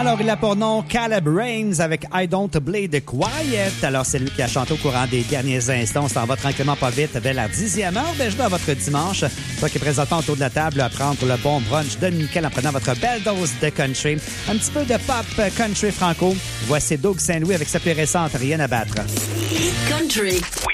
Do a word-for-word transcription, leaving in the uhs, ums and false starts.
Alors, il a pour nom Caleb Rains avec I Don't Bleed Quiet. Alors, c'est lui qui a chanté au courant des derniers instants. On s'en va tranquillement pas vite vers la dixième heure déjà dans votre dimanche. Toi qui est présentement autour de la table à prendre le bon brunch dominical en prenant votre belle dose de country. Un petit peu de pop country franco. Voici Doug Saint-Louis avec sa plus récente Rien à battre. Country. We